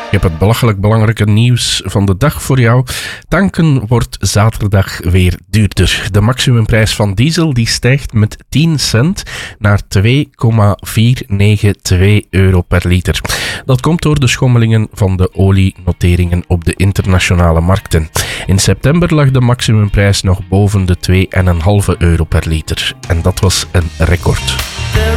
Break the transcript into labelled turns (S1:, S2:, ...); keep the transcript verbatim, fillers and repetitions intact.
S1: Ik heb het belachelijk belangrijke nieuws van de dag voor jou. Tanken wordt zaterdag weer duurder. De maximumprijs van diesel die stijgt met tien cent naar twee komma vierhonderdnegenentwintig euro per liter. Dat komt door de schommelingen van de olienoteringen op de internationale markten. In september lag de maximumprijs nog boven de twee komma vijf euro per liter. En dat was een record.